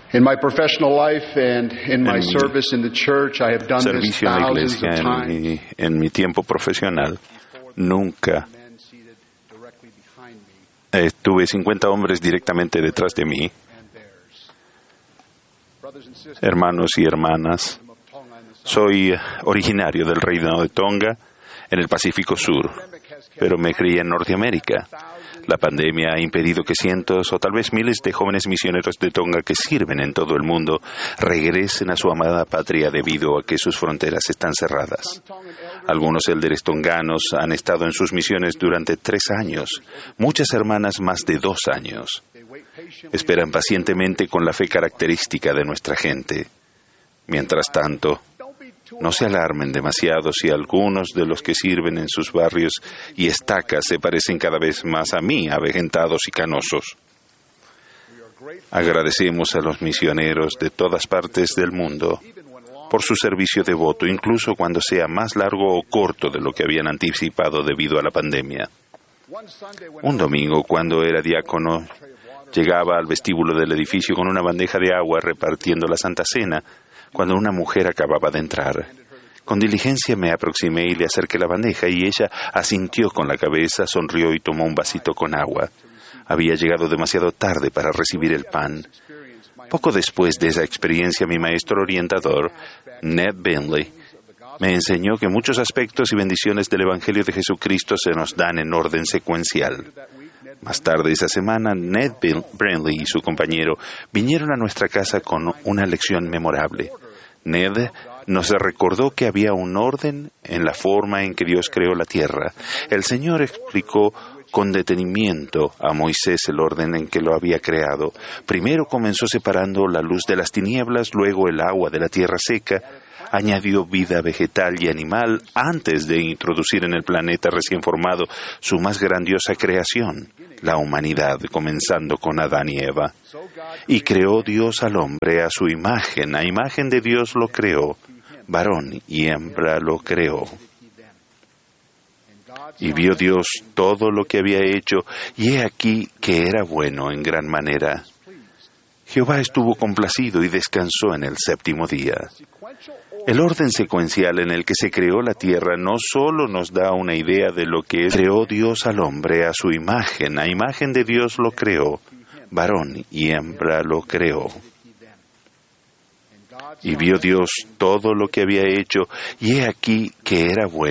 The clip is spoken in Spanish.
In my professional life and in my service in the church, I have done this servicio en la thousands iglesia, of times. en mi tiempo profesional, nunca tuve 50 hombres directamente detrás de mí, hermanos y hermanas. Soy originario del reino de Tonga, en el Pacífico Sur, pero me crié en Norteamérica. La pandemia ha impedido que cientos o tal vez miles de jóvenes misioneros de Tonga que sirven en todo el mundo regresen a su amada patria debido a que sus fronteras están cerradas. Algunos élderes tonganos han estado en sus misiones durante 3 años, muchas hermanas más de 2 años. Esperan pacientemente con la fe característica de nuestra gente. Mientras tanto, no se alarmen demasiado si algunos de los que sirven en sus barrios y estacas se parecen cada vez más a mí, avejentados y canosos. Agradecemos a los misioneros de todas partes del mundo por su servicio devoto, incluso cuando sea más largo o corto de lo que habían anticipado debido a la pandemia. Un domingo, cuando era diácono, llegaba al vestíbulo del edificio con una bandeja de agua repartiendo la Santa Cena, cuando una mujer acababa de entrar. Con diligencia me aproximé y le acerqué la bandeja, y ella asintió con la cabeza, sonrió y tomó un vasito con agua. Había llegado demasiado tarde para recibir el pan. Poco después de esa experiencia, mi maestro orientador, Ned Bentley, me enseñó que muchos aspectos y bendiciones del Evangelio de Jesucristo se nos dan en orden secuencial. Más tarde esa semana, Ned Bentley y su compañero vinieron a nuestra casa con una lección memorable. Ned nos recordó que había un orden en la forma en que Dios creó la tierra. El Señor explicó con detenimiento a Moisés el orden en que lo había creado. Primero comenzó separando la luz de las tinieblas, luego el agua de la tierra seca. Añadió vida vegetal y animal antes de introducir en el planeta recién formado su más grandiosa creación, la humanidad, comenzando con Adán y Eva. Y creó Dios al hombre a su imagen, a imagen de Dios lo creó, varón y hembra lo creó. Y vio Dios todo lo que había hecho, y he aquí que era bueno en gran manera. Jehová estuvo complacido y descansó en el 7º día. El orden secuencial en el que se creó la tierra no solo nos da una idea de lo que creó Dios al hombre a su imagen, a imagen de Dios lo creó, varón y hembra lo creó. Y vio Dios todo lo que había hecho, y he aquí que era bueno.